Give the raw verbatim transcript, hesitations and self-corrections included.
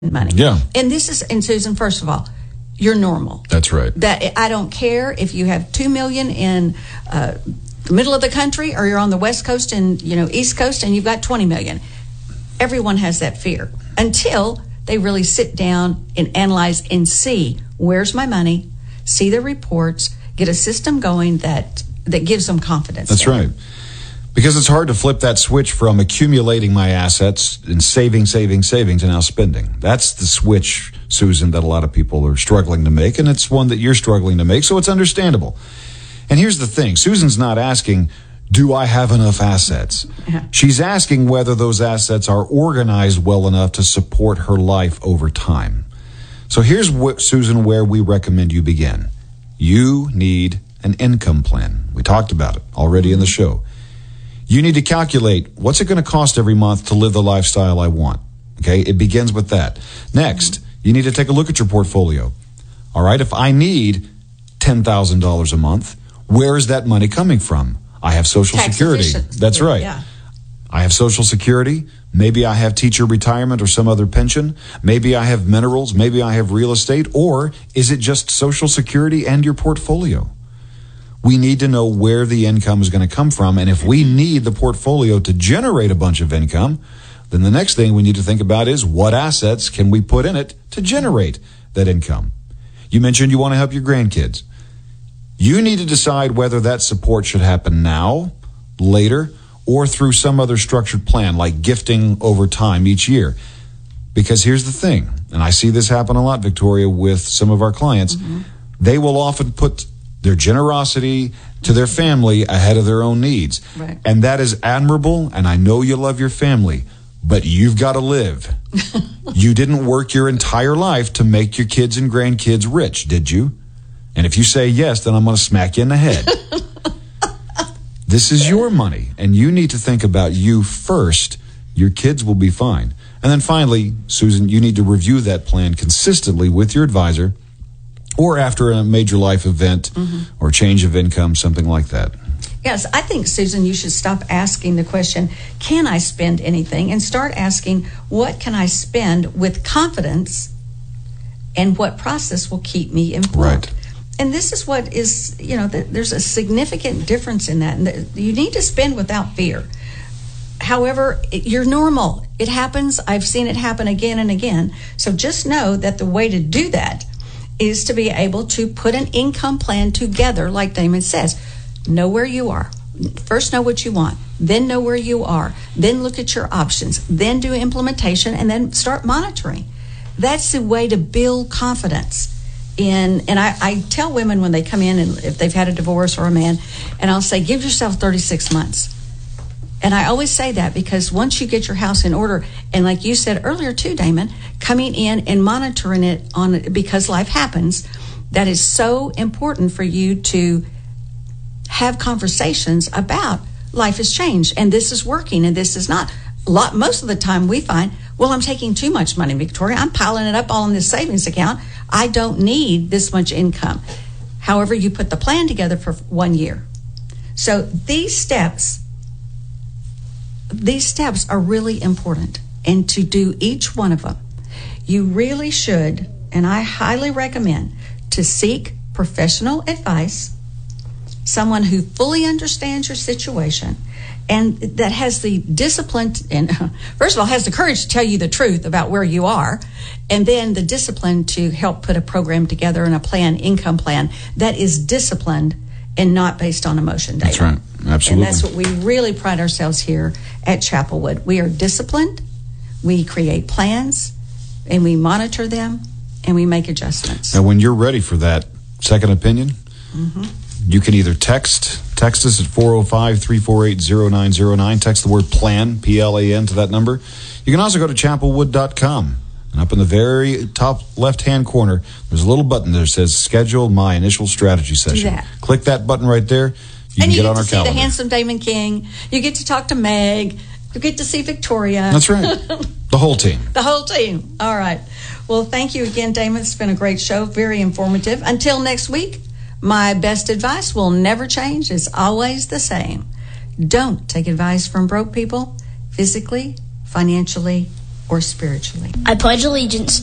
money. Yeah. And this is, and Susan, first of all, you're normal. That's right. That I don't care if you have two million in uh, the middle of the country, or you're on the West Coast and, you know, East Coast, and you've got twenty million. Everyone has that fear until they really sit down and analyze and see, where's my money, see the reports, get a system going that that gives them confidence. That's right. Because it's hard to flip that switch from accumulating my assets and saving, saving, saving to now spending. That's the switch, Susan, that a lot of people are struggling to make, and it's one that you're struggling to make, so it's understandable. And here's the thing. Susan's not asking, do I have enough assets? Yeah. She's asking whether those assets are organized well enough to support her life over time. So here's what, Susan, where we recommend you begin. You need an income plan. We talked about it already mm-hmm. in the show. You need to calculate, what's it going to cost every month to live the lifestyle I want? Okay, it begins with that. Next, mm-hmm. you need to take a look at your portfolio. All right, if I need ten thousand dollars a month, where is that money coming from? I have Social Tax Security. efficient. That's right. Yeah. I have Social Security. Maybe I have teacher retirement or some other pension. Maybe I have minerals. Maybe I have real estate. Or is it just Social Security and your portfolio? We need to know where the income is going to come from. And if we need the portfolio to generate a bunch of income, then the next thing we need to think about is, what assets can we put in it to generate that income? You mentioned you want to help your grandkids. You need to decide whether that support should happen now, later, or through some other structured plan, like gifting over time each year. Because here's the thing, and I see this happen a lot, Victoria, with some of our clients. Mm-hmm. They will often put their generosity to their family ahead of their own needs. Right. And that is admirable, and I know you love your family, but you've got to live. You didn't work your entire life to make your kids and grandkids rich, did you? And if you say yes, then I'm going to smack you in the head. This is your money, and you need to think about you first. Your kids will be fine. And then finally, Susan, you need to review that plan consistently with your advisor, or after a major life event mm-hmm. or change of income, something like that. Yes, I think, Susan, you should stop asking the question, can I spend anything? And start asking, what can I spend with confidence, and what process will keep me informed? Right. And this is what is, you know, the, there's a significant difference in that. And the, you need to spend without fear. However, it, you're normal. It happens. I've seen it happen again and again. So just know that the way to do that is to be able to put an income plan together, like Damon says. Know where you are. First know what you want. Then know where you are. Then look at your options. Then do implementation, and then start monitoring. That's the way to build confidence. In, and I, I tell women when they come in, and if they've had a divorce or a man, and I'll say, give yourself thirty-six months. And I always say that because once you get your house in order, and like you said earlier too, Damon, coming in and monitoring it on because life happens, that is so important for you to have conversations about life has changed, and this is working, and this is not. A lot, most of the time we find, well, I'm taking too much money, Victoria. I'm piling it up all in this savings account. I don't need this much income. However, you put the plan together for one year. So these steps, these steps are really important. And to do each one of them, you really should, and I highly recommend, to seek professional advice, someone who fully understands your situation, and that has the discipline, and first of all, has the courage to tell you the truth about where you are, and then the discipline to help put a program together and a plan, income plan, that is disciplined and not based on emotion data. That's right. Absolutely. And that's what we really pride ourselves here at Chapelwood. We are disciplined, we create plans, and we monitor them, and we make adjustments. And when you're ready for that second opinion, mm-hmm. you can either text text us at four oh five, three four eight, oh nine oh nine. Text the word PLAN, P L A N, to that number. You can also go to chapelwood dot com. And up in the very top left-hand corner, there's a little button that says Schedule My Initial Strategy Session. That. Click that button right there. You and can you get get on our to calendar. see the handsome Damon King. You get to talk to Meg. You get to see Victoria. That's right. The whole team. The whole team. All right. Well, thank you again, Damon. It's been a great show. Very informative. Until next week, my best advice will never change. It's always the same. Don't take advice from broke people, physically, financially, or spiritually. I pledge allegiance